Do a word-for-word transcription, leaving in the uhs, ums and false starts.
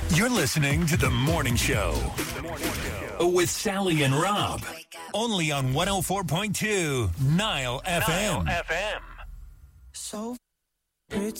You're listening to The Morning Show with Sally and Rob. Only on one oh four point two Nile F M. Nile F M. So pretty.